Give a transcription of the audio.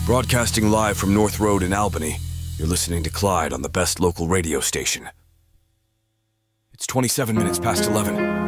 Broadcasting live from North Road in Albany, you're listening to Clyde on the best local radio station. It's 27 minutes past 11.